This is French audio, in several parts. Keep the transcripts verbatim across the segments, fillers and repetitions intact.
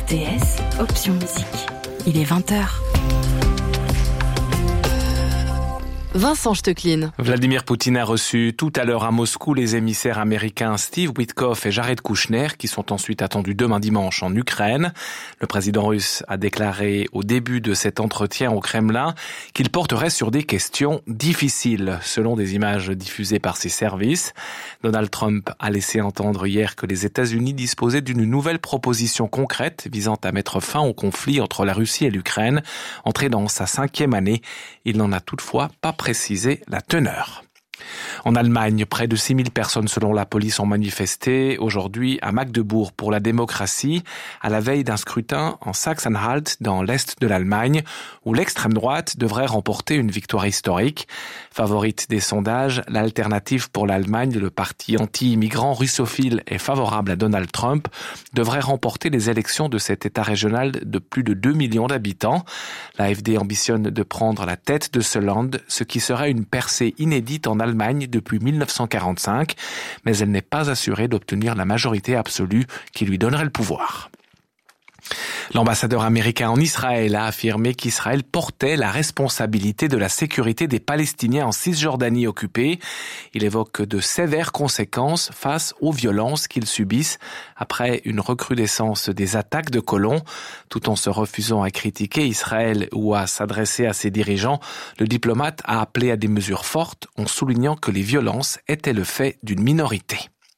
T S, option musique. Il est vingt heures. Vincent Stechlin. Vladimir Poutine a reçu tout à l'heure à Moscou les émissaires américains Steve Witkoff et Jared Kushner qui sont ensuite attendus demain dimanche en Ukraine. Le président russe a déclaré au début de cet entretien au Kremlin qu'il porterait sur des questions difficiles, selon des images diffusées par ses services. Donald Trump a laissé entendre hier que les États-Unis disposaient d'une nouvelle proposition concrète visant à mettre fin au conflit entre la Russie et l'Ukraine, entré dans sa cinquième année. Il n'en a toutefois pas préciser la teneur. En Allemagne, près de six mille personnes selon la police ont manifesté aujourd'hui à Magdebourg pour la démocratie, à la veille d'un scrutin en Sachsen-Anhalt dans l'est de l'Allemagne, où l'extrême droite devrait remporter une victoire historique. Favorite des sondages, l'Alternative pour l'Allemagne, le parti anti-immigrant russophile et favorable à Donald Trump, devrait remporter les élections de cet État régional de plus de deux millions d'habitants. La F D ambitionne de prendre la tête de ce land, ce qui serait une percée inédite en Allemagne Allemagne depuis mille neuf cent quarante-cinq, mais elle n'est pas assurée d'obtenir la majorité absolue qui lui donnerait le pouvoir. L'ambassadeur américain en Israël a affirmé qu'Israël portait la responsabilité de la sécurité des Palestiniens en Cisjordanie occupée. Il évoque de sévères conséquences face aux violences qu'ils subissent après une recrudescence des attaques de colons. Tout en se refusant à critiquer Israël ou à s'adresser à ses dirigeants, le diplomate a appelé à des mesures fortes en soulignant que les violences étaient le fait d'une minorité.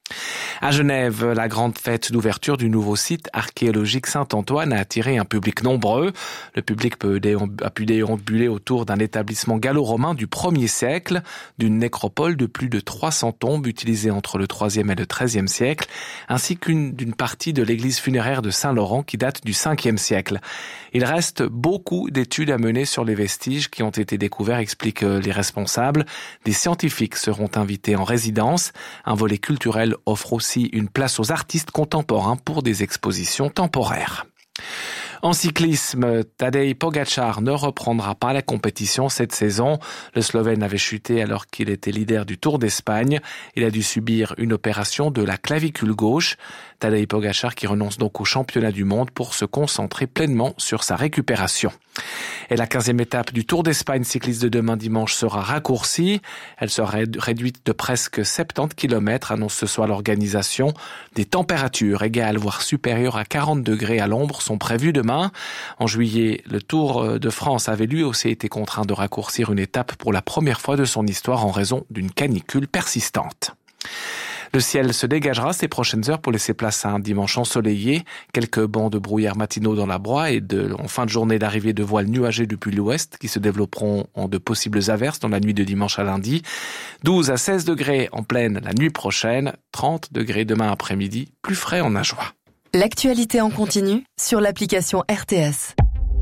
À Genève, la grande fête d'ouverture du nouveau site archéologique Saint-Antoine a attiré un public nombreux. Le public a pu déambuler autour d'un établissement gallo-romain du premier siècle, d'une nécropole de plus de trois cents tombes utilisées entre le troisième et le treizième siècle, ainsi qu'une d'une partie de l'église funéraire de Saint-Laurent qui date du cinquième siècle. Il reste beaucoup d'études à mener sur les vestiges qui ont été découverts, expliquent les responsables. Des scientifiques seront invités en résidence. Un volet culturel offre aussi une place aux artistes contemporains pour des expositions temporaires. En cyclisme, Tadej Pogačar ne reprendra pas la compétition cette saison. Le Slovène avait chuté alors qu'il était leader du Tour d'Espagne. Il a dû subir une opération de la clavicule gauche. Tadej Pogačar qui renonce donc au championnat du monde pour se concentrer pleinement sur sa récupération. Et la quinzième étape du Tour d'Espagne cycliste de demain dimanche sera raccourcie. Elle sera réduite de presque soixante-dix kilomètres, annonce ce soir l'organisation. Des températures égales, voire supérieures à quarante degrés à l'ombre sont prévues demain. En juillet, le Tour de France avait lui aussi été contraint de raccourcir une étape pour la première fois de son histoire en raison d'une canicule persistante. Le ciel se dégagera ces prochaines heures pour laisser place à un dimanche ensoleillé. Quelques bancs de brouillard matinaux dans la Broye et de, en fin de journée d'arrivée de voiles nuagées depuis l'ouest qui se développeront en de possibles averses dans la nuit de dimanche à lundi. douze à seize degrés en pleine la nuit prochaine, trente degrés demain après-midi, plus frais en Ajoie. L'actualité en continu sur l'application R T S.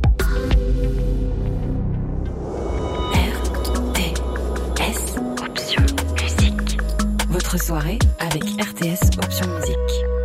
R T S, option musique. Votre soirée avec R T S Option Musique.